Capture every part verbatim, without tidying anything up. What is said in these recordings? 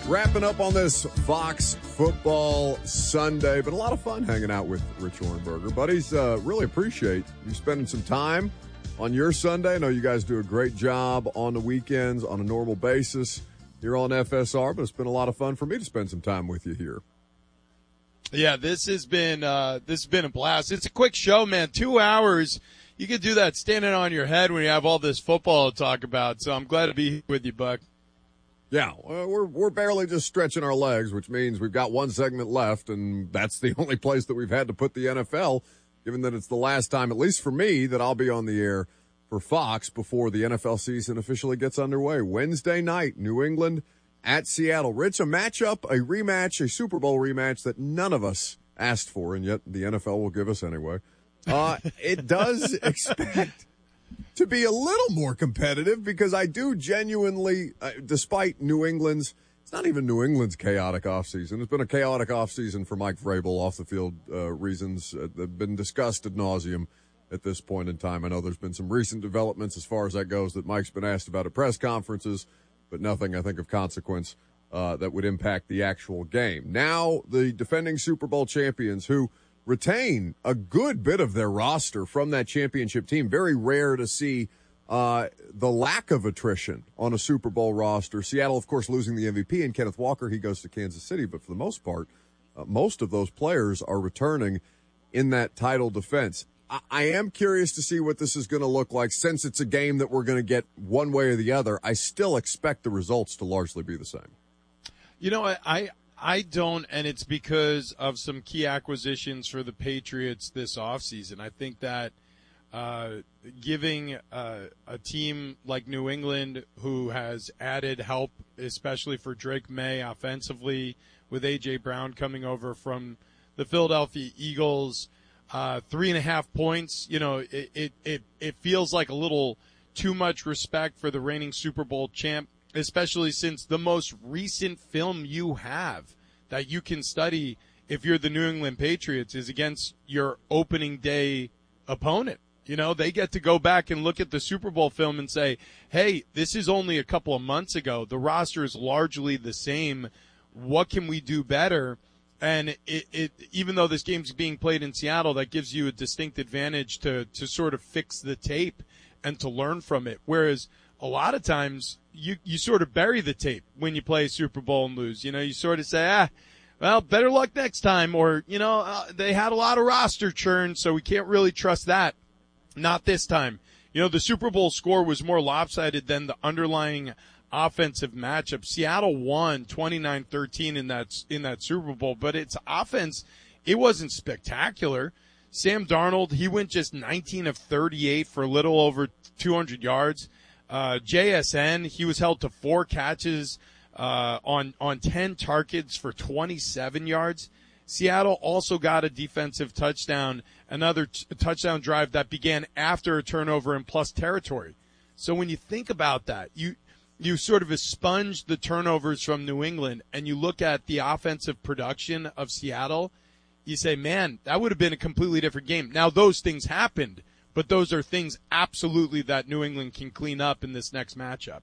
Wrapping up on this Fox Football Sunday, but a lot of fun hanging out with Rich Orenberger. Buddies, uh, really appreciate you spending some time on your Sunday. I know you guys do a great job on the weekends on a normal basis here on F S R, but it's been a lot of fun for me to spend some time with you here. Yeah, this has been uh, this has been a blast. It's a quick show, man. Two hours. You could do that standing on your head when you have all this football to talk about. So I'm glad to be here with you, Buck. Yeah, well, we're we're barely just stretching our legs, which means we've got one segment left, and that's the only place that we've had to put the N F L, given that it's the last time, at least for me, that I'll be on the air for Fox before the N F L season officially gets underway. Wednesday night, New England at Seattle. Rich, a matchup, a rematch, a Super Bowl rematch that none of us asked for, and yet the N F L will give us anyway. Uh, it does expect to be a little more competitive because I do genuinely, uh, despite New England's, it's not even New England's chaotic offseason. It's been a chaotic offseason for Mike Vrabel off the field uh, reasons uh, that have been discussed ad nauseum at this point in time. I know there's been some recent developments as far as that goes that Mike's been asked about at press conferences, but nothing, I think, of consequence uh, that would impact the actual game. Now, the defending Super Bowl champions who retain a good bit of their roster from that championship team. Very rare to see uh, the lack of attrition on a Super Bowl roster. Seattle, of course, losing the M V P, and Kenneth Walker, he goes to Kansas City. But for the most part, uh, most of those players are returning in that title defense. I, I am curious to see what this is going to look like. Since it's a game that we're going to get one way or the other, I still expect the results to largely be the same. You know, I... I I don't, and it's because of some key acquisitions for the Patriots this offseason. I think that uh, giving uh, a team like New England, who has added help, especially for Drake May offensively, with A J. Brown coming over from the Philadelphia Eagles, uh, three and a half points, you know, it, it, it, it feels like a little too much respect for the reigning Super Bowl champ, especially since the most recent film you have that you can study if you're the New England Patriots is against your opening day opponent. You know, they get to go back and look at the Super Bowl film and say, hey, this is only a couple of months ago. The roster is largely the same. What can we do better? And it, it even though this game's being played in Seattle, that gives you a distinct advantage to, to sort of fix the tape and to learn from it. Whereas a lot of times you, you sort of bury the tape when you play a Super Bowl and lose. You know, you sort of say, ah, well, better luck next time. Or, you know, uh, they had a lot of roster churn, so we can't really trust that. Not this time. You know, the Super Bowl score was more lopsided than the underlying offensive matchup. Seattle won twenty-nine thirteen in that, in that Super Bowl, but its offense, it wasn't spectacular. Sam Darnold, he went just nineteen of thirty-eight for a little over two hundred yards. Uh, J S N, he was held to four catches, uh, on, on ten targets for twenty-seven yards. Seattle also got a defensive touchdown, another t- touchdown drive that began after a turnover in plus territory. So when you think about that, you, you sort of expunge the turnovers from New England and you look at the offensive production of Seattle, you say, man, that would have been a completely different game. Now those things happened, but those are things absolutely that New England can clean up in this next matchup.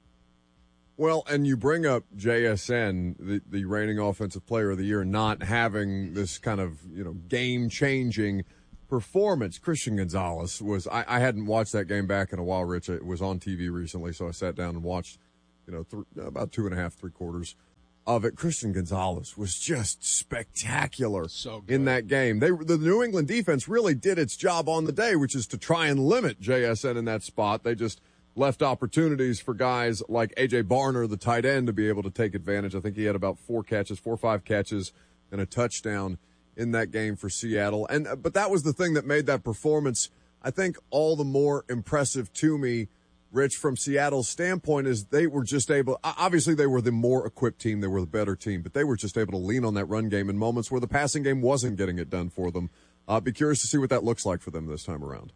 Well, and you bring up J S N, the, the reigning offensive player of the year, not having this kind of, you know, game-changing performance. Christian Gonzalez was, I, I hadn't watched that game back in a while, Rich. It was on T V recently, so I sat down and watched, you know, th- about two and a half, three quarters of it. Christian Gonzalez was just spectacular so good in that game. They, the New England defense really did its job on the day, which is to try and limit J S N in that spot. They just left opportunities for guys like A J. Barner, the tight end, to be able to take advantage. I think he had about four catches, four or five catches, and a touchdown in that game for Seattle. And but that was the thing that made that performance, I think, all the more impressive to me, Rich, from Seattle's standpoint, is they were just able, obviously they were the more equipped team, they were the better team, but they were just able to lean on that run game in moments where the passing game wasn't getting it done for them. Uh, be curious to see what that looks like for them this time around.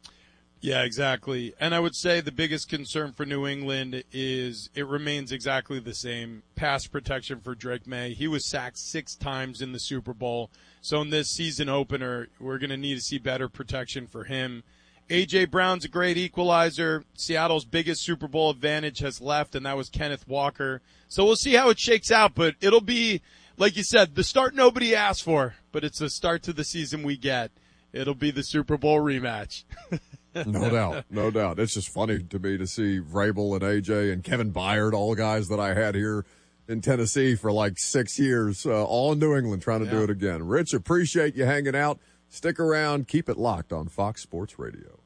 Yeah, exactly. And I would say the biggest concern for New England is it remains exactly the same. Pass protection for Drake May. He was sacked six times in the Super Bowl. So in this season opener, we're going to need to see better protection for him. A J. Brown's a great equalizer. Seattle's biggest Super Bowl advantage has left, and that was Kenneth Walker. So we'll see how it shakes out, but it'll be, like you said, the start nobody asked for, but it's the start to the season we get. It'll be the Super Bowl rematch. No doubt, no doubt. It's just funny to me to see Vrabel and A J and Kevin Byard, all guys that I had here in Tennessee for like six years, uh, all in New England trying to yeah. do it again. Rich, appreciate you hanging out. Stick around. Keep it locked on Fox Sports Radio.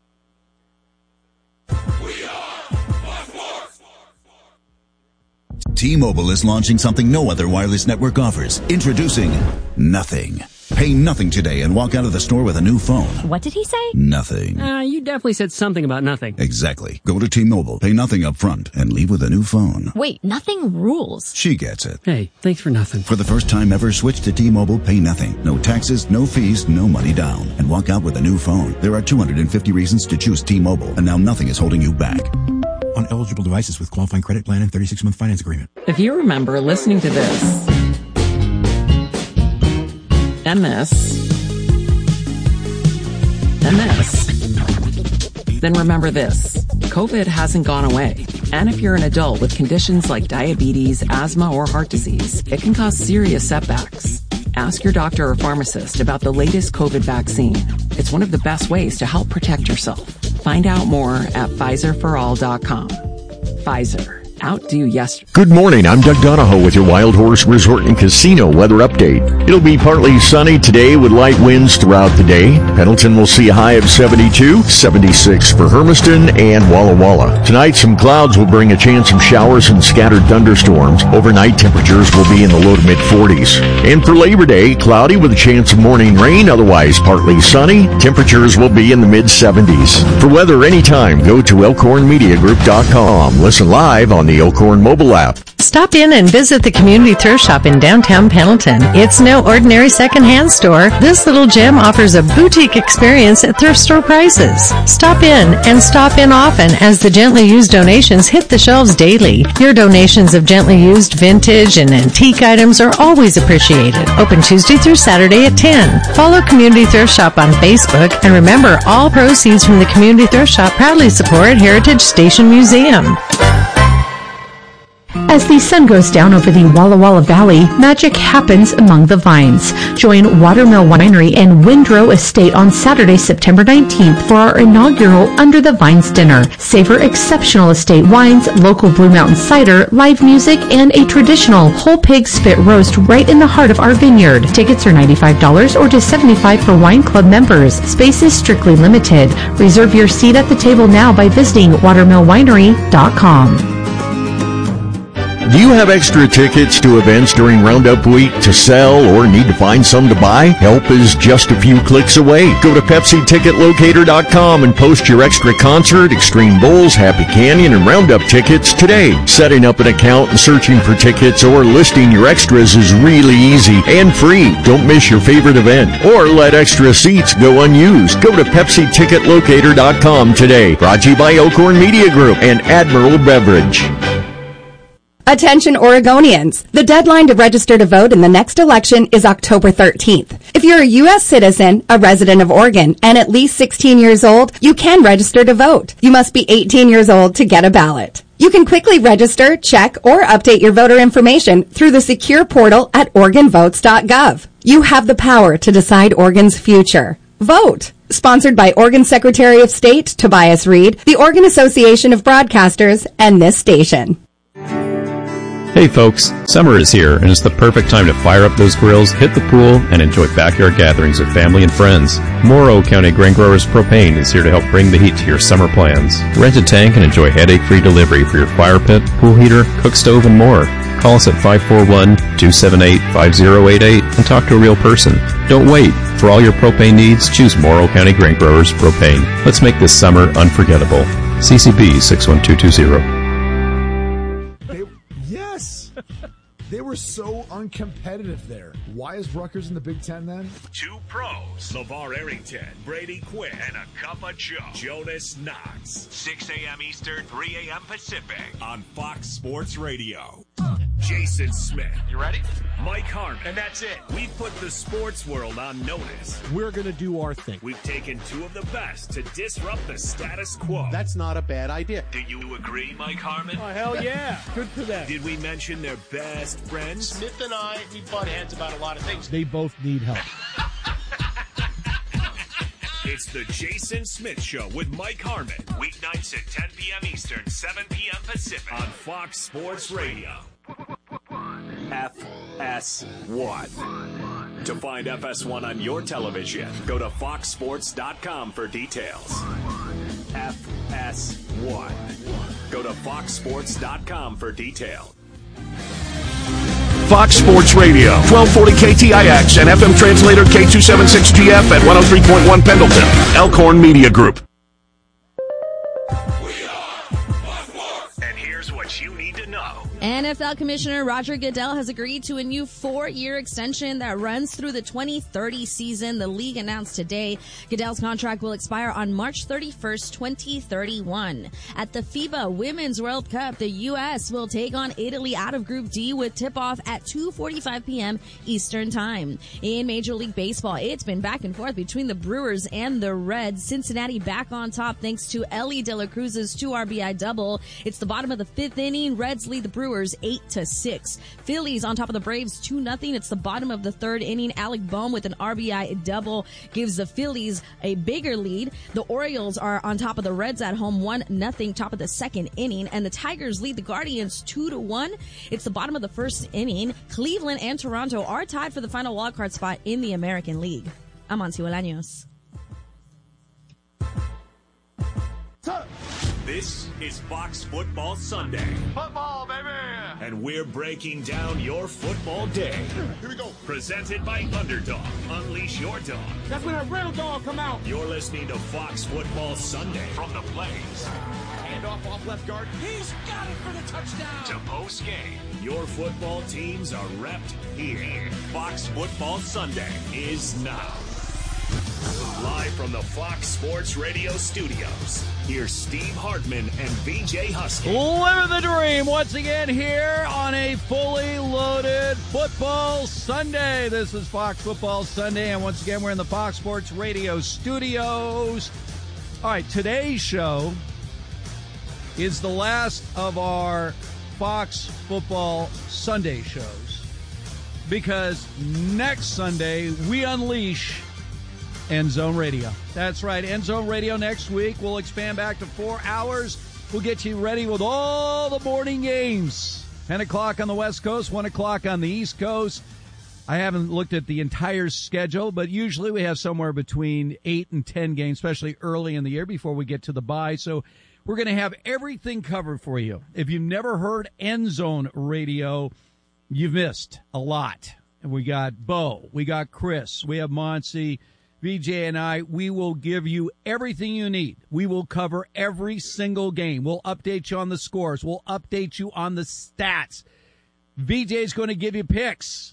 We are Fox Sports. T-Mobile is launching something no other wireless network offers. Introducing Nothing. Pay nothing today and walk out of the store with a new phone. What did he say? Nothing. Uh, you definitely said something about nothing. Exactly. Go to T-Mobile, pay nothing up front, and leave with a new phone. Wait, nothing rules. She gets it. Hey, thanks for nothing. For the first time ever, switch to T-Mobile, pay nothing. No taxes, no fees, no money down. And walk out with a new phone. There are two hundred fifty reasons to choose T-Mobile, and now nothing is holding you back. On eligible devices with qualifying credit plan and thirty-six month finance agreement. If you remember listening to this and this and this, then remember this. COVID hasn't gone away. And if you're an adult with conditions like diabetes, asthma, or heart disease, it can cause serious setbacks. Ask your doctor or pharmacist about the latest COVID vaccine. It's one of the best ways to help protect yourself. Find out more at Pfizer for all dot com. Pfizer. Outdo yesterday. Good morning. I'm Doug Donahoe with your Wild Horse Resort and Casino weather update. It'll be partly sunny today with light winds throughout the day. Pendleton will see a high of seventy-two, seventy-six for Hermiston and Walla Walla. Tonight, some clouds will bring a chance of showers and scattered thunderstorms. Overnight temperatures will be in the low to mid forties. And for Labor Day, cloudy with a chance of morning rain, otherwise partly sunny. Temperatures will be in the mid seventies. For weather anytime, go to elkhorn media group dot com. Listen live on the Elkhorn mobile app. Stop in and visit the Community Thrift Shop in downtown Pendleton. It's no ordinary secondhand store. This little gem offers a boutique experience at thrift store prices. Stop in and stop in often as the gently used donations hit the shelves daily. Your donations of gently used, vintage, and antique items are always appreciated. Open Tuesday through Saturday at ten. Follow Community Thrift Shop on Facebook, and remember, all proceeds from the Community Thrift Shop proudly support Heritage Station Museum. As the sun goes down over the Walla Walla Valley, magic happens among the vines. Join Watermill Winery and Windrow Estate on Saturday, September nineteenth for our inaugural Under the Vines dinner. Savor exceptional estate wines, local Blue Mountain cider, live music, and a traditional whole pig spit roast right in the heart of our vineyard. Tickets are ninety-five dollars or just seventy-five dollars for wine club members. Space is strictly limited. Reserve your seat at the table now by visiting watermill winery dot com. Do you have extra tickets to events during Roundup Week to sell or need to find some to buy? Help is just a few clicks away. Go to Pepsi Ticket Locator dot com and post your extra concert, Extreme Bulls, Happy Canyon, and Roundup tickets today. Setting up an account and searching for tickets or listing your extras is really easy and free. Don't miss your favorite event or let extra seats go unused. Go to Pepsi Ticket Locator dot com today. Brought to you by Elkhorn Media Group and Admiral Beverage. Attention Oregonians. The deadline to register to vote in the next election is October thirteenth. If you're a U S citizen, a resident of Oregon, and at least sixteen years old, you can register to vote. You must be eighteen years old to get a ballot. You can quickly register, check, or update your voter information through the secure portal at oregon votes dot gov. You have the power to decide Oregon's future. Vote. Sponsored by Oregon Secretary of State Tobias Reed, the Oregon Association of Broadcasters, and this station. Hey folks, summer is here and it's the perfect time to fire up those grills, hit the pool, and enjoy backyard gatherings with family and friends. Morrow County Grain Growers Propane is here to help bring the heat to your summer plans. Rent a tank and enjoy headache-free delivery for your fire pit, pool heater, cook stove, and more. Call us at five four one, two seven eight, five zero eight eight and talk to a real person. Don't wait. For all your propane needs, choose Morrow County Grain Growers Propane. Let's make this summer unforgettable. C C B six one two two zero. They were so uncompetitive there. Why is Rutgers in the Big Ten then? Two pros, LeVar Arrington, Brady Quinn, and a cup of Joe, Jonas Knox. six a.m. Eastern, three a.m. Pacific on Fox Sports Radio. Jason Smith. You ready? Mike Harmon. And that's it. We've put the sports world on notice. We're going to do our thing. We've taken two of the best to disrupt the status quo. That's not a bad idea. Do you agree, Mike Harmon? Oh, hell yeah. Good for them. Did we mention their best friends? Smith and I, we butt heads about a lot of things. They both need help. It's the Jason Smith Show with Mike Harmon. Weeknights at ten p.m. Eastern, seven p.m. Pacific on Fox Sports Radio. F S one. To find F S one on your television, go to fox sports dot com for details. F S one. Go to fox sports dot com for details. Fox Sports Radio, twelve forty K T I X and F M translator K two seventy-six G F at one oh three point one Pendleton. Elkhorn Media Group. And here's what you need to know. N F L Commissioner Roger Goodell has agreed to a new four-year extension that runs through the twenty thirty season. The league announced today Goodell's contract will expire on March thirty-first, twenty thirty-one. At the FIBA Women's World Cup, the U S will take on Italy out of Group D with tip-off at two forty-five p.m. Eastern Time. In Major League Baseball, it's been back and forth between the Brewers and the Reds. Cincinnati back on top thanks to Ellie De La Cruz's two R B I double. It's the bottom of the fifth inning. Reds lead the Brewers eight to six. Phillies on top of the Braves two nothing. It's the bottom of the third inning. Alec Bohm with an R B I double gives the Phillies a bigger lead. The Orioles are on top of the Reds at home one nothing, top of the second inning, and the Tigers lead the Guardians two to one. It's the bottom of the first inning. Cleveland and Toronto are tied for the final wildcard spot in the American League. I'm Amancio Bolaños. This is Fox Football Sunday. Football, baby! And we're breaking down your football day. Here we go. Presented by Underdog. Unleash your dog. That's when a real dog come out. You're listening to Fox Football Sunday from the Blaze. Hand off off left guard. He's got it for the touchdown. To post game. Your football teams are repped here. Fox Football Sunday is now. Live from the Fox Sports Radio studios, here's Steve Hartman and V J Husky. Living the dream once again here on a fully loaded football Sunday. This is Fox Football Sunday, and once again we're in the Fox Sports Radio studios. All right, today's show is the last of our Fox Football Sunday shows because next Sunday we unleash End Zone Radio. That's right, End Zone Radio next week. We'll expand back to four hours. We'll get you ready with all the morning games. ten o'clock on the West Coast, one o'clock on the East Coast. I haven't looked at the entire schedule, but usually we have somewhere between eight and ten games, especially early in the year before we get to the bye. So we're going to have everything covered for you. If you've never heard End Zone Radio, you've missed a lot. And we got Bo, we got Chris, we have Monty, V J and I. We will give you everything you need. We will cover every single game. We'll update you on the scores. We'll update you on the stats. V J's going to give you picks,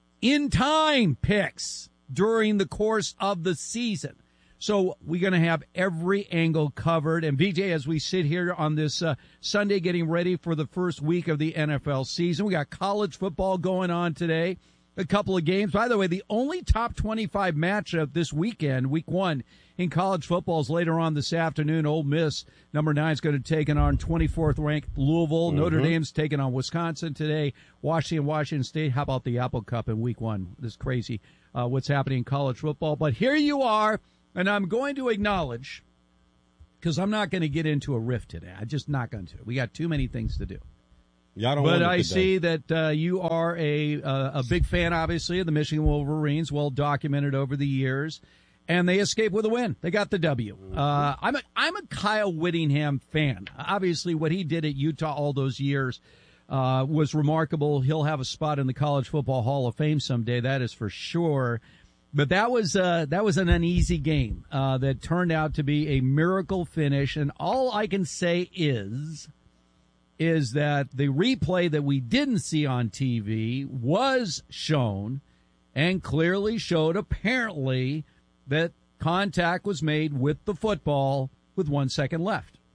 in-time picks, during the course of the season. So we're going to have every angle covered. And V J, as we sit here on this uh, Sunday getting ready for the first week of the N F L season, we got college football going on today. A couple of games. By the way, the only top twenty-five matchup this weekend, week one, in college football is later on this afternoon. Ole Miss, number nine, is going to take on twenty-fourth ranked Louisville. Mm-hmm. Notre Dame's taking on Wisconsin today. Washington, Washington State. How about the Apple Cup in week one? This is crazy uh, what's happening in college football. But here you are, and I'm going to acknowledge, because I'm not going to get into a riff today. I'm just not going to. We got too many things to do. Yeah, I don't but I see that uh, you are a uh, a big fan, obviously, of the Michigan Wolverines, well documented over the years, and they escaped with a win. They got the W. Uh, I'm a I'm a Kyle Whittingham fan. Obviously, what he did at Utah all those years uh, was remarkable. He'll have a spot in the College Football Hall of Fame someday. That is for sure. But that was uh, that was an uneasy game uh, that turned out to be a miracle finish, and all I can say is. is that the replay that we didn't see on T V was shown and clearly showed apparently that contact was made with the football with one second left.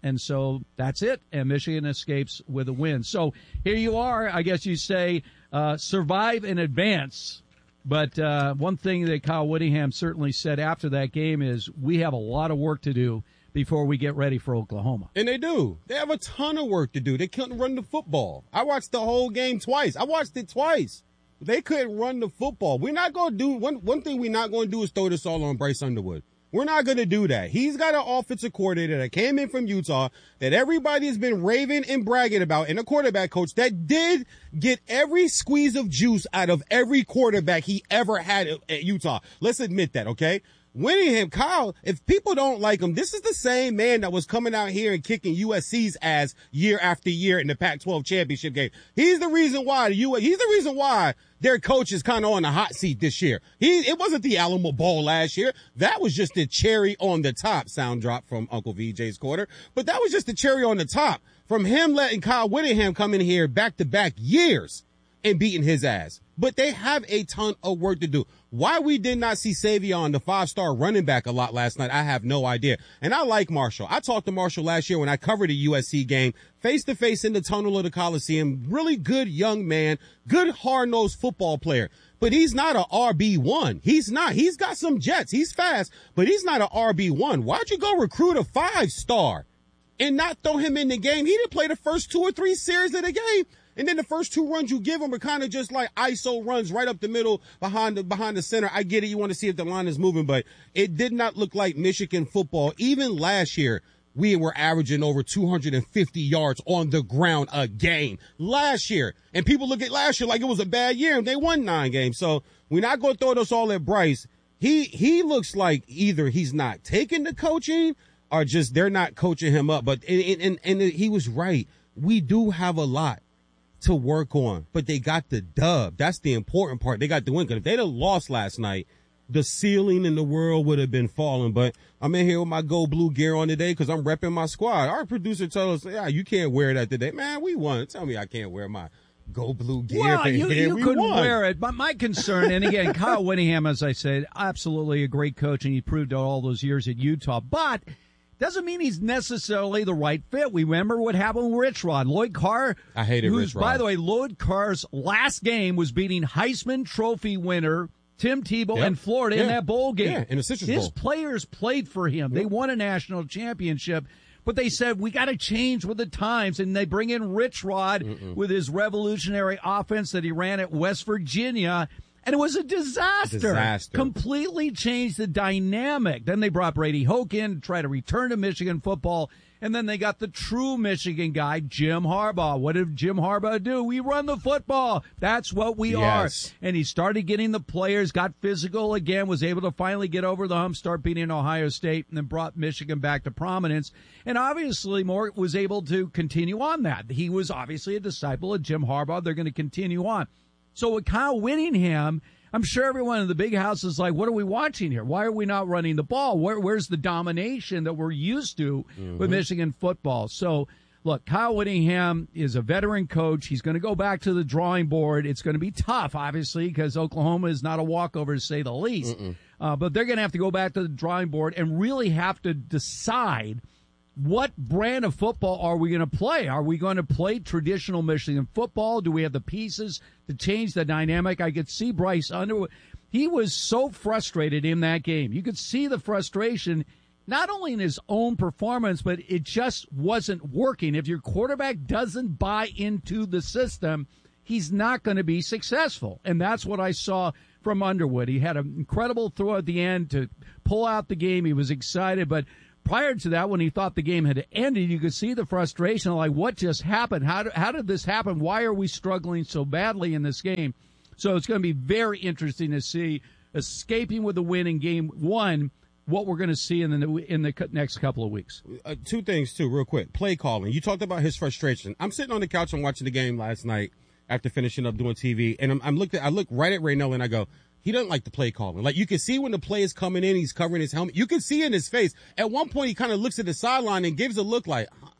and so that's it. And Michigan escapes with a win. So here you are. I guess you say uh, survive and advance. But uh, one thing that Kyle Whittingham certainly said after that game is we have a lot of work to do before we get ready for Oklahoma. And they do. They have a ton of work to do. They couldn't run the football. I watched the whole game twice. I watched it twice. They couldn't run the football. We're not going to do one, one thing we're not going to do is throw this all on Bryce Underwood. We're not going to do that. He's got an offensive coordinator that came in from Utah that everybody has been raving and bragging about, and a quarterback coach that did get every squeeze of juice out of every quarterback he ever had at Utah. Let's admit that, okay? Whittingham, Kyle, if people don't like him, this is the same man that was coming out here and kicking U S C's ass year after year in the Pac twelve championship game. He's the reason why the U S, he's the reason why their coach is kind of on the hot seat this year. He, it wasn't the Alamo Bowl last year. That was just the cherry on the top. Sound drop from Uncle V J's quarter. But that was just the cherry on the top from him letting Kyle Whittingham come in here back to back years and beating his ass. But they have a ton of work to do. Why we did not see Savion, the five-star running back, a lot last night, I have no idea. And I like Marshall. I talked to Marshall last year when I covered a U S C game, face-to-face in the tunnel of the Coliseum. Really good young man, good hard-nosed football player. But he's not an R B one. He's not. He's got some jets. He's fast, but he's not an R B one. Why'd you go recruit a five-star and not throw him in the game? He didn't play the first two or three series of the game. And then the first two runs you give him are kind of just like I S O runs right up the middle behind the, behind the center. I get it. You want to see if the line is moving, but it did not look like Michigan football. Even last year, we were averaging over two hundred fifty yards on the ground a game last year. And people look at last year like it was a bad year and they won nine games. So we're not going to throw this all at Bryce. He, he looks like either he's not taking the coaching or just they're not coaching him up. But, and, and, and he was right. We do have a lot to work on, but they got the dub. That's the important part. They got the win. Because if they'd have lost last night, the ceiling in the world would have been falling. But I'm in here with my Go Blue gear on today because I'm repping my squad. Our producer told us, yeah, you can't wear that today. Man, we won. Tell me I can't wear my Go Blue gear. Well, you, you we couldn't won. wear it. But my concern, and again, Kyle Whittingham, as I said, absolutely a great coach, and he proved it all those years at Utah. But doesn't mean he's necessarily the right fit. We remember what happened with Rich Rod. Lloyd Carr, I hated who's, Rich Rod. by the way, Lloyd Carr's last game was beating Heisman Trophy winner Tim Tebow Yep. in Florida Yeah. in that bowl game. Yeah, in the Citrus His Bowl. players played for him. They won a national championship. But they said, we got to change with the times. And they bring in Rich Rod Mm-mm. with his revolutionary offense that he ran at West Virginia. And it was a disaster. Disaster. Completely changed the dynamic. Then they brought Brady Hoke in to try to return to Michigan football. And then they got the true Michigan guy, Jim Harbaugh. What did Jim Harbaugh do? We run the football. That's what we Yes. are. And he started getting the players, got physical again, was able to finally get over the hump, start beating Ohio State, and then brought Michigan back to prominence. And obviously, Mort was able to continue on that. He was obviously a disciple of Jim Harbaugh. They're going to continue on. So with Kyle Whittingham, I'm sure everyone in the big house is like, what are we watching here? Why are we not running the ball? Where, where's the domination that we're used to Mm-hmm. with Michigan football? So, look, Kyle Whittingham is a veteran coach. He's going to go back to the drawing board. It's going to be tough, obviously, because Oklahoma is not a walkover, to say the least. Uh, but they're going to have to go back to the drawing board and really have to decide what brand of football are we going to play? Are we going to play traditional Michigan football? Do we have the pieces to change the dynamic? I could see Bryce Underwood. He was so frustrated in that game. You could see the frustration, not only in his own performance, but it just wasn't working. If your quarterback doesn't buy into the system, he's not going to be successful. And that's what I saw from Underwood. He had an incredible throw at the end to pull out the game. He was excited, but prior to that, when he thought the game had ended, you could see the frustration, like, what just happened? How did, how did this happen? Why are we struggling so badly in this game? So it's going to be very interesting to see, escaping with a win in game one, what we're going to see in the in the next couple of weeks. Uh, two things, too, real quick. Play calling. You talked about his frustration. I'm sitting on the couch and watching the game last night after finishing up doing T V, and I'm, I'm looked at, I look right at Raynell and I go, he doesn't like the play calling. Like, you can see when the play is coming in, he's covering his helmet. You can see in his face. At one point, he kind of looks at the sideline and gives a look like, huh,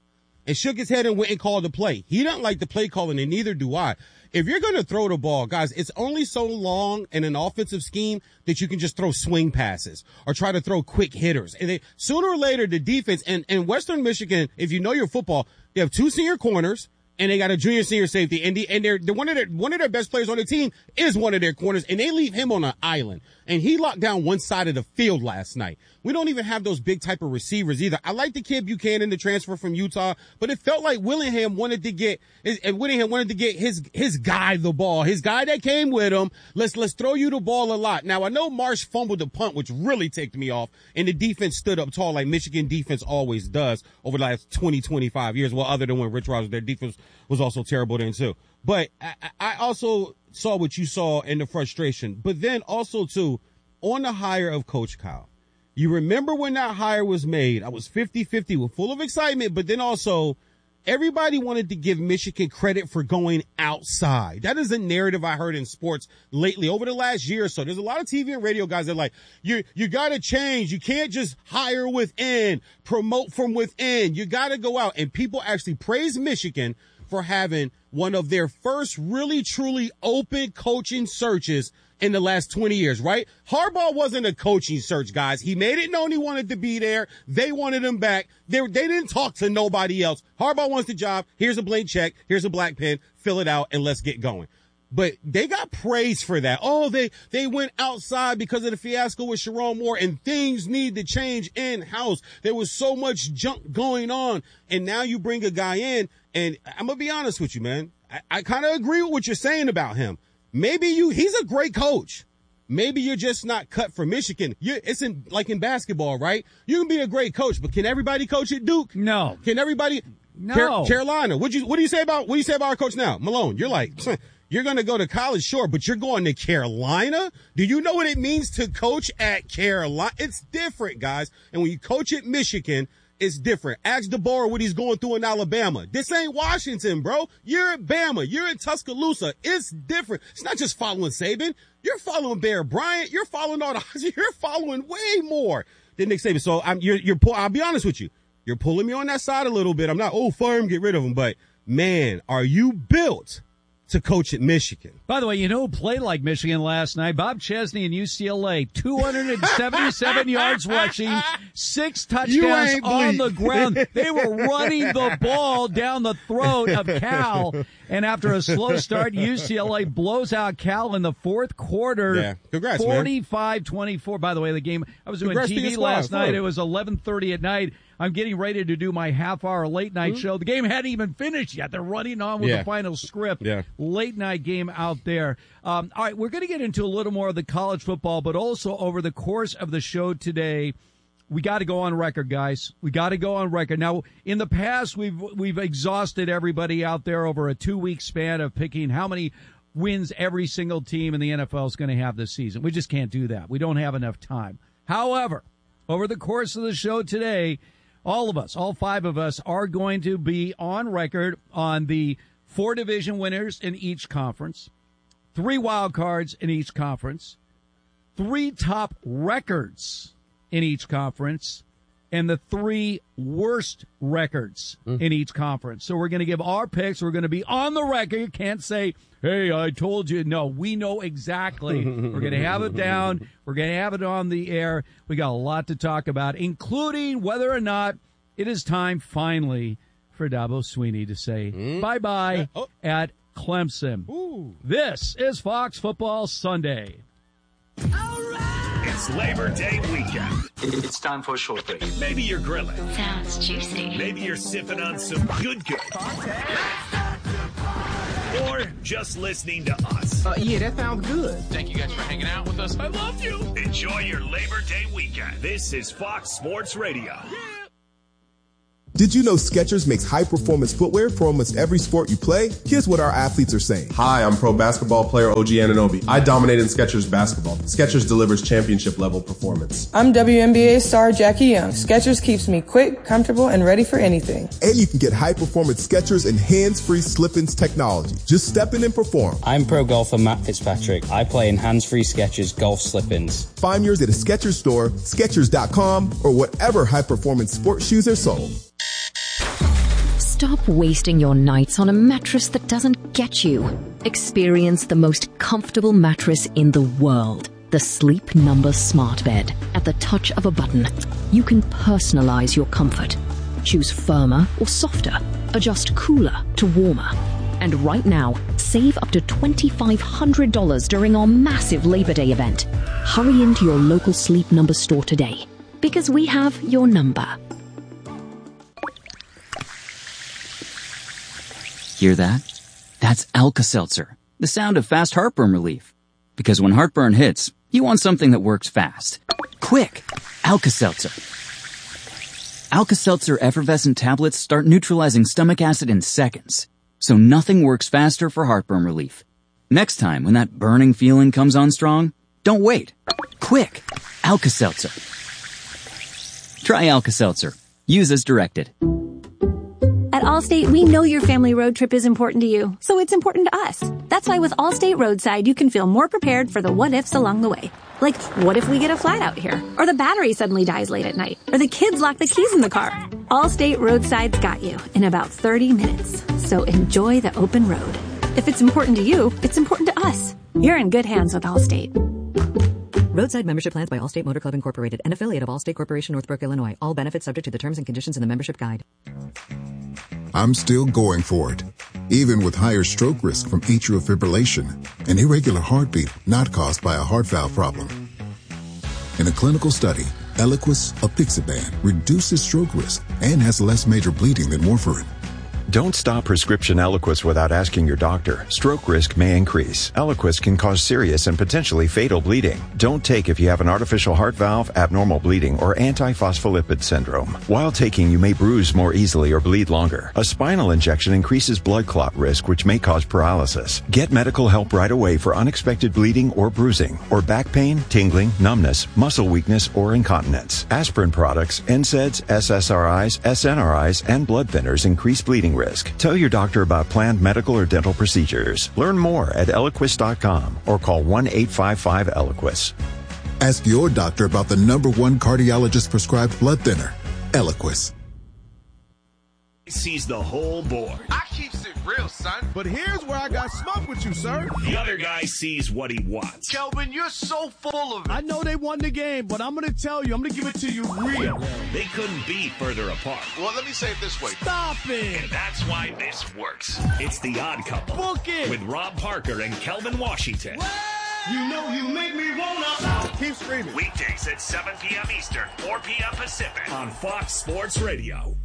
and shook his head and went and called the play. He doesn't like the play calling, and neither do I. If you're going to throw the ball, guys, it's only so long in an offensive scheme that you can just throw swing passes or try to throw quick hitters. And they, sooner or later, the defense, and, and Western Michigan, if you know your football, they have two senior corners, and they got a junior senior safety, and the, and they're, they're one of their one of their best players on the team is one of their corners, and they leave him on an island. And he locked down one side of the field last night. We don't even have those big type of receivers either. I like the kid Buchanan, the transfer from Utah, but it felt like Willingham wanted to get and Willingham wanted to get his his guy the ball, his guy that came with him. Let's let's throw you the ball a lot. Now I know Marsh fumbled the punt, which really ticked me off, and the defense stood up tall like Michigan defense always does over the last twenty, twenty-five years. Well, other than when Rich Rod was their defense was also terrible then too. But I, I also saw what you saw in the frustration. But then also, too, on the hire of Coach Cal, you remember when that hire was made, I was fifty-fifty, was full of excitement, but then also everybody wanted to give Michigan credit for going outside. That is a narrative I heard in sports lately over the last year or so. There's a lot of T V and radio guys that are like, you, you got to change. You can't just hire within, promote from within. You got to go out. And people actually praise Michigan for having one of their first really, truly open coaching searches in the last twenty years, right? Harbaugh wasn't a coaching search, guys. He made it known he wanted to be there. They wanted him back. They, they didn't talk to nobody else. Harbaugh wants the job. Here's a blank check. Here's a black pen. Fill it out and let's get going. But they got praised for that. Oh, they, they went outside because of the fiasco with Sharon Moore, and things need to change in-house. There was so much junk going on. And now you bring a guy in, and I'm going to be honest with you, man. I, I kind of agree with what you're saying about him. Maybe you, he's a great coach. Maybe you're just not cut for Michigan. You're, it's in, like in basketball, right? You can be a great coach, but can everybody coach at Duke? No. Can everybody? No. Car- Carolina. What you, what do you say about, what do you say about our coach now? Malone, you're like, you're going to go to college, sure, but you're going to Carolina? Do you know what it means to coach at Carolina? It's different, guys. And when you coach at Michigan, it's different. Ask DeBoer what he's going through in Alabama. This ain't Washington, bro. You're at Bama. You're in Tuscaloosa. It's different. It's not just following Saban. You're following Bear Bryant. You're following all the, you're following way more than Nick Saban. So I'm, you're, you're, I'll be honest with you. You're pulling me on that side a little bit. I'm not, oh, fire him, get rid of him. But man, are you built to coach at Michigan? By the way, you know who played like Michigan last night? Bob Chesney and U C L A. two hundred seventy-seven yards rushing, six touchdowns on the ground. They were running the ball down the throat of Cal. And after a slow start, U C L A blows out Cal in the fourth quarter. Yeah. Congrats, forty-five twenty-four. By the way, the game, I was doing Congrats T V last night. It was eleven thirty at night. I'm getting ready to do my half-hour late-night mm-hmm. show. The game hadn't even finished yet. They're running on with yeah. the final script. Yeah. Late-night game out there. Um, all right, we're going to get into a little more of the college football, but also over the course of the show today, we got to go on record, guys. We got to go on record. Now, in the past, we've we've exhausted everybody out there over a two-week span of picking how many wins every single team in the N F L is going to have this season. We just can't do that. We don't have enough time. However, over the course of the show today, all of us, all five of us, are going to be on record on the four division winners in each conference, three wild cards in each conference, three top records in each conference, and the three worst records mm. in each conference. So we're going to give our picks. We're going to be on the record. You can't say, hey, I told you. No, we know exactly. We're going to have it down. We're going to have it on the air. We got a lot to talk about, including whether or not it is time finally for Dabo Swinney to say mm. bye-bye uh, oh. at Clemson. Ooh. This is Fox Football Sunday. It's Labor Day weekend. It's time for a short break. Maybe you're grilling. Sounds juicy. Maybe you're sipping on some good good. Or just listening to us. Uh, yeah, that sounds good. Thank you guys for hanging out with us. I love you. Enjoy your Labor Day weekend. This is Fox Sports Radio. Yeah. Did you know Skechers makes high-performance footwear for almost every sport you play? Here's what our athletes are saying. Hi, I'm pro basketball player O G Anunoby. I dominate in Skechers basketball. Skechers delivers championship-level performance. I'm W N B A star Jackie Young. Skechers keeps me quick, comfortable, and ready for anything. And you can get high-performance Skechers and hands-free slip-ins technology. Just step in and perform. I'm pro golfer Matt Fitzpatrick. I play in hands-free Skechers golf slip-ins. Find yours at a Skechers store, Skechers dot com, or whatever high-performance sports shoes are sold. Stop wasting your nights on a mattress that doesn't get you. Experience the most comfortable mattress in the world. The Sleep Number Smart Bed. At the touch of a button, you can personalize your comfort. Choose firmer or softer. Adjust cooler to warmer. And right now, save up to two thousand five hundred dollars during our massive Labor Day event. Hurry into your local Sleep Number store today, because we have your number. Hear that? That's Alka-Seltzer, the sound of fast heartburn relief. Because when heartburn hits, you want something that works fast. Quick! Alka-Seltzer. Alka-Seltzer effervescent tablets start neutralizing stomach acid in seconds. So nothing works faster for heartburn relief. Next time when that burning feeling comes on strong, don't wait. Quick! Alka-Seltzer. Try Alka-Seltzer. Use as directed. At Allstate, we know your family road trip is important to you, so it's important to us. That's why with Allstate Roadside, you can feel more prepared for the what-ifs along the way. Like, what if we get a flat out here? Or the battery suddenly dies late at night? Or the kids lock the keys in the car? Allstate Roadside's got you in about thirty minutes. So enjoy the open road. If it's important to you, it's important to us. You're in good hands with Allstate. Roadside membership plans by Allstate Motor Club Incorporated, an affiliate of Allstate Corporation, Northbrook, Illinois. All benefits subject to the terms and conditions in the membership guide. I'm still going for it, even with higher stroke risk from atrial fibrillation, an irregular heartbeat not caused by a heart valve problem. In a clinical study, Eliquis apixaban reduces stroke risk and has less major bleeding than warfarin. Don't stop prescription Eliquis without asking your doctor. Stroke risk may increase. Eliquis can cause serious and potentially fatal bleeding. Don't take if you have an artificial heart valve, abnormal bleeding, or antiphospholipid syndrome. While taking, you may bruise more easily or bleed longer. A spinal injection increases blood clot risk, which may cause paralysis. Get medical help right away for unexpected bleeding or bruising, or back pain, tingling, numbness, muscle weakness, or incontinence. Aspirin products, N SAIDs, S S R Is, S N R Is, and blood thinners increase bleeding risk. Tell your doctor about planned medical or dental procedures. Learn more at Eliquis dot com or call one eight five five Eliquis. Ask your doctor about the number one cardiologist prescribed blood thinner, Eliquis. Sees the whole board. I keeps it real, son. But here's where I got smoke with you, sir. The other guy sees what he wants. Kelvin, you're so full of it. I know they won the game, but I'm going to tell you, I'm going to give it to you real. They couldn't be further apart. Well, let me say it this way. Stop it. And that's why this works. It's The Odd Couple. Book it. With Rob Parker and Kelvin Washington. What? You know you make me wanna. Keep screaming. Weekdays at seven p.m. Eastern, four p.m. Pacific on Fox Sports Radio.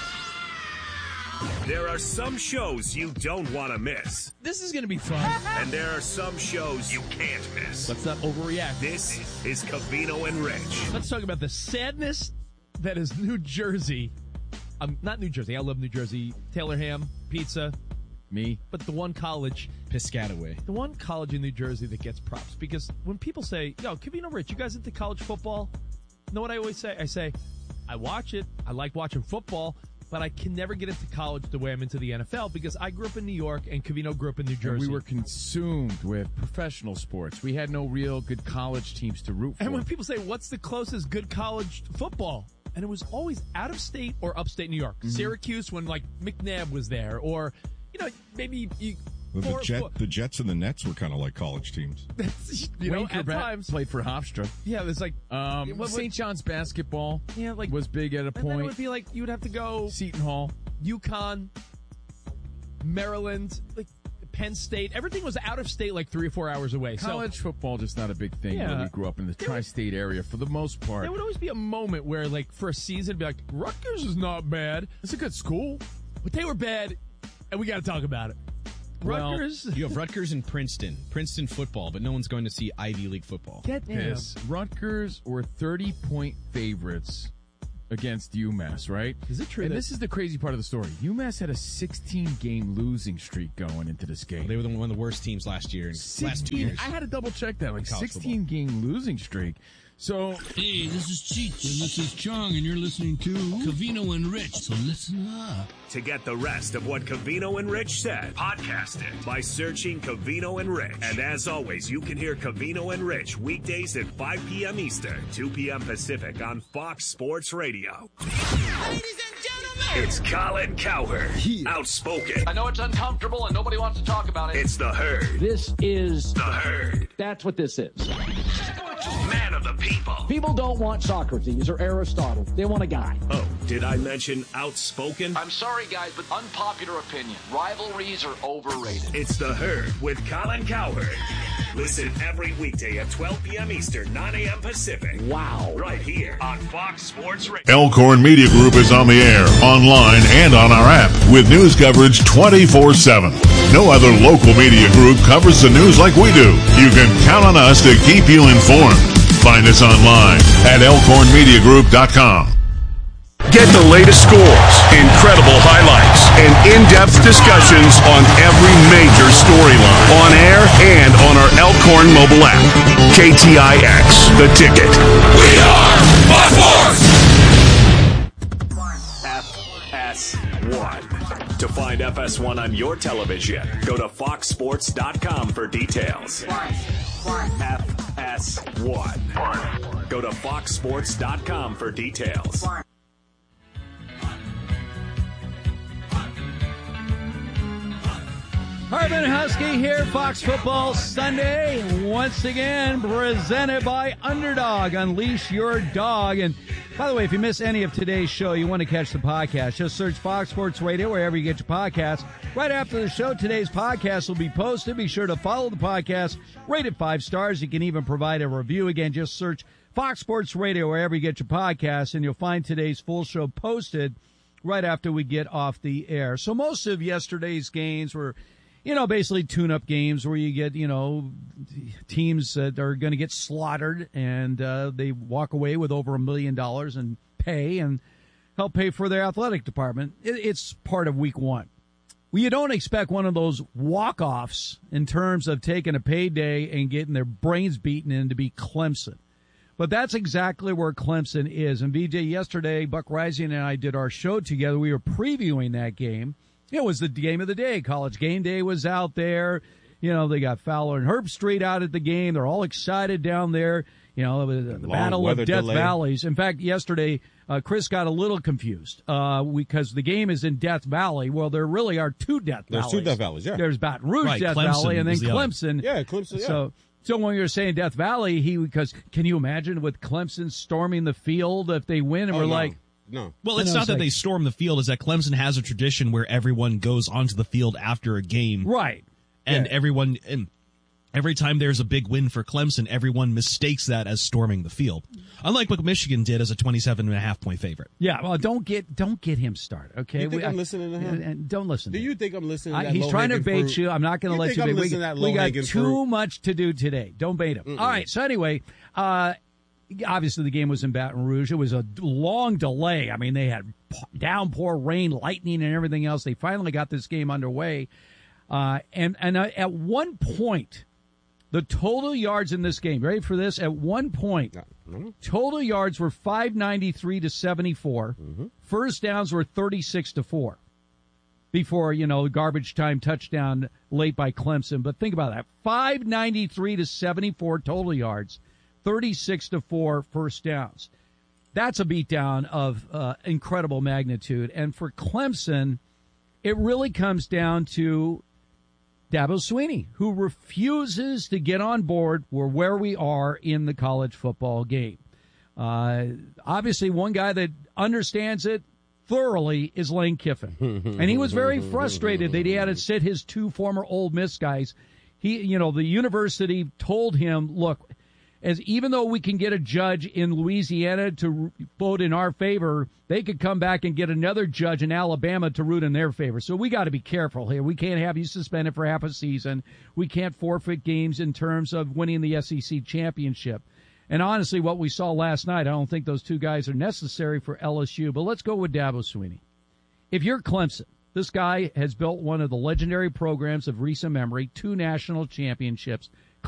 There are some shows you don't want to miss. This is going to be fun. And there are some shows you can't miss. Let's not overreact. This is Covino and Rich. Let's talk about the sadness that is New Jersey. Um, not New Jersey. I love New Jersey. Taylor ham, pizza, me. But the one college. Piscataway. The one college in New Jersey that gets props. Because when people say, yo, Covino Rich, you guys into college football? You know what I always say? I say, I watch it. I like watching football. But I can never get into college the way I'm into the N F L because I grew up in New York and Covino grew up in New Jersey. And we were consumed with professional sports. We had no real good college teams to root for. And when people say, what's the closest good college football? And it was always out of state or upstate New York. Mm-hmm. Syracuse when, like, McNabb was there. Or, you know, maybe you... Well, the, four, Jet, four. the Jets and the Nets were kind of like college teams. you know, Wayne at Corbett times. played for Hofstra. Yeah, there's like... Um, what, what, Saint John's basketball yeah, like, was big at a and point. then it would be like, you would have to go... Seton Hall. UConn, Maryland, like Penn State. Everything was out of state like three or four hours away. College so, football just not a big thing yeah. when we grew up in the tri-state area for the most part. There would always be a moment where, like, for a season, it'd be like, Rutgers is not bad. It's a good school. But they were bad, and we got to talk about it. Rutgers. Well, you have Rutgers and Princeton. Princeton football, but no one's going to see Ivy League football. Get this. Yeah. Rutgers were thirty-point favorites against UMass, right? Is it true? And that- this is the crazy part of the story. UMass had a sixteen-game losing streak going into this game. Well, they were one of the worst teams last year. In sixteen, last two years. I had to double check that. Like sixteen-game losing streak. So, hey, this is Cheech, and this is Chong, and you're listening to Covino and Rich, so listen up. To get the rest of what Covino and Rich said, podcast it by searching Covino and Rich. And as always, you can hear Covino and Rich weekdays at five p.m. Eastern, two p.m. Pacific on Fox Sports Radio. Ladies and gentlemen, It's Colin Cowherd, outspoken. I know it's uncomfortable and nobody wants to talk about it. It's the Herd. This is the Herd. That's what this is. Man of the people. People don't want Socrates or Aristotle. They want a guy. Oh, did I mention outspoken? I'm sorry, guys, but unpopular opinion. Rivalries are overrated. It's the Herd with Colin Cowherd. Listen every weekday at twelve p.m. Eastern, nine a.m. Pacific. Wow. Right here on Fox Sports Radio. Elkhorn Media Group is on the air, online, and on our app with news coverage twenty-four seven. No other local media group covers the news like we do. You can count on us to keep you informed. Find us online at elkhorn media group dot com. Get the latest scores, incredible highlights, and in-depth discussions on every major storyline on air and on our Elkhorn mobile app. K T I X, The Ticket. We are Buckforce! F S one. To find F S one on your television, go to fox sports dot com for details. F S one. Go to fox sports dot com for details. Harvin Husky here, Fox Football Sunday, once again presented by Underdog. Unleash your dog. And by the way, if you miss any of today's show, you want to catch the podcast, just search Fox Sports Radio wherever you get your podcasts. Right after the show, today's podcast will be posted. Be sure to follow the podcast, rate it five stars. You can even provide a review. Again, just search Fox Sports Radio wherever you get your podcasts, and you'll find today's full show posted right after we get off the air. So most of yesterday's games were, you know, basically tune-up games where you get, you know, teams that are going to get slaughtered, and uh, they walk away with over a million dollars in pay and help pay for their athletic department. It, it's part of week one. Well, you don't expect one of those walk-offs in terms of taking a payday and getting their brains beaten in to be Clemson. But that's exactly where Clemson is. And, V J, yesterday, Buck Rising and I did our show together. We were previewing that game. It was the game of the day. College Game Day was out there. You know, they got Fowler and Herbstreit out at the game. They're all excited down there. You know, the, the Battle of Death delay. Valleys. In fact, yesterday, uh, Chris got a little confused uh, because the game is in Death Valley. Well, there really are two Death There's Valleys. There's two Death Valleys, yeah. There's Baton Rouge right, Death Clemson Valley and then the Clemson. Other. Yeah, Clemson, yeah. So, so when you were saying Death Valley, he because can you imagine with Clemson storming the field if they win? And oh, we're no. like, No. Well, it's not that like, they storm the field. It's that Clemson has a tradition where everyone goes onto the field after a game. Right. And yeah. everyone, and every time there's a big win for Clemson, everyone mistakes that as storming the field. Unlike what Michigan did as a twenty-seven and a half point favorite. Yeah, well, don't get don't get him started, okay? You think we, I'm listening to him? And, and don't listen Do to you him. think I'm listening to I, that He's trying to bait fruit? you. I'm not going to let think you I'm bait. We, listening to that we got low-hanging too fruit? much to do today. Don't bait him. Mm-mm. All right, so anyway, uh, obviously the game was in Baton Rouge. It was a long delay. I mean, they had downpour, rain, lightning, and everything else. They finally got this game underway. Uh, and and uh, at one point, the total yards in this game, ready for this? At one point, mm-hmm. total yards were five ninety-three to seventy-four. Mm-hmm. First downs were thirty-six to four. Before, you know, garbage time touchdown late by Clemson. But think about that. five ninety-three to seventy-four total yards, thirty-six to four first downs. That's a beatdown of uh, incredible magnitude. And for Clemson, it really comes down to Dabo Swinney, who refuses to get on board for where we are in the college football game. Uh, obviously, one guy that understands it thoroughly is Lane Kiffin. And he was very frustrated that he had to sit his two former Ole Miss guys. He, you know, the university told him, look, as even though we can get a judge in Louisiana to vote in our favor, they could come back and get another judge in Alabama to root in their favor. So we got to be careful here. We can't have you suspended for half a season. We can't forfeit games in terms of winning the S E C championship. And honestly, what we saw last night, I don't think those two guys are necessary for L S U. But let's go with Dabo Swinney. If you're Clemson, this guy has built one of the legendary programs of recent memory, two national championships.